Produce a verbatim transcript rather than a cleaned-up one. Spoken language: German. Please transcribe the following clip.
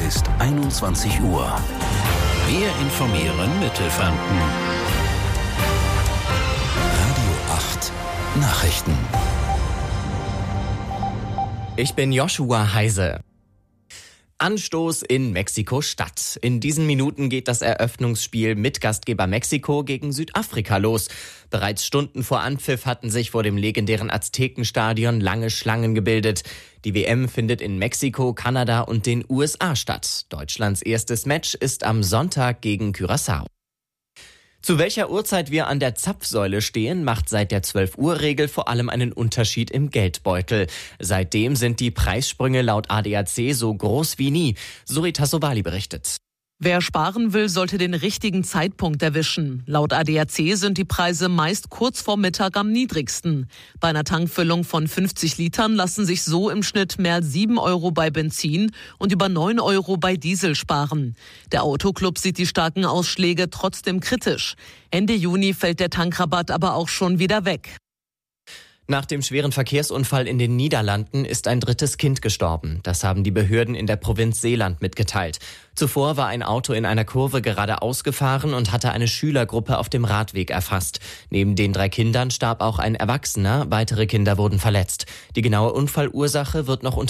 ist einundzwanzig Uhr. Wir informieren Mittelfranken. Radio acht Nachrichten. Ich bin Joshua Heise. Anstoß in Mexiko-Stadt. In diesen Minuten geht das Eröffnungsspiel mit Gastgeber Mexiko gegen Südafrika los. Bereits Stunden vor Anpfiff hatten sich vor dem legendären Aztekenstadion lange Schlangen gebildet. Die W M findet in Mexiko, Kanada und den U S A statt. Deutschlands erstes Match ist am Sonntag gegen Curaçao. Zu welcher Uhrzeit wir an der Zapfsäule stehen, macht seit der zwölf-Uhr-Regel vor allem einen Unterschied im Geldbeutel. Seitdem sind die Preissprünge laut A D A C so groß wie nie. Suri Tassovali berichtet. Wer sparen will, sollte den richtigen Zeitpunkt erwischen. Laut A D A C sind die Preise meist kurz vor Mittag am niedrigsten. Bei einer Tankfüllung von fünfzig Litern lassen sich so im Schnitt mehr als sieben Euro bei Benzin und über neun Euro bei Diesel sparen. Der Autoclub sieht die starken Ausschläge trotzdem kritisch. Ende Juni fällt der Tankrabatt aber auch schon wieder weg. Nach dem schweren Verkehrsunfall in den Niederlanden ist ein drittes Kind gestorben. Das haben die Behörden in der Provinz Zeeland mitgeteilt. Zuvor war ein Auto in einer Kurve geradeaus gefahren und hatte eine Schülergruppe auf dem Radweg erfasst. Neben den drei Kindern starb auch ein Erwachsener. Weitere Kinder wurden verletzt. Die genaue Unfallursache wird noch